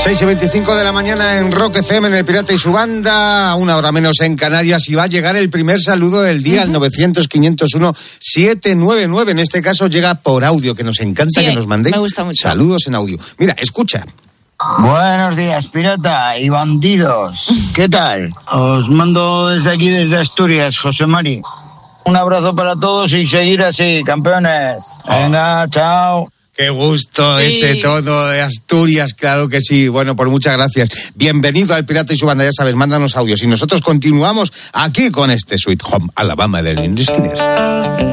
6:25 de la mañana en Rock FM, en El Pirata y su Banda, 1 hora menos en Canarias, y va a llegar el primer saludo del día, al 900-501-799. En este caso llega por audio, que nos encanta que nos mandéis saludos en audio. Mira, escucha. Buenos días, pirata y bandidos. ¿Qué tal? Os mando desde aquí, desde Asturias, José Mari. Un abrazo para todos y seguir así, campeones. Venga, chao. Qué gusto ese tono de Asturias, claro que sí. Bueno, pues muchas gracias. Bienvenido al Pirata y su Banda, ya sabes, mándanos audios. Y nosotros continuamos aquí con este Sweet Home Alabama de Lynyrd Skynyrd.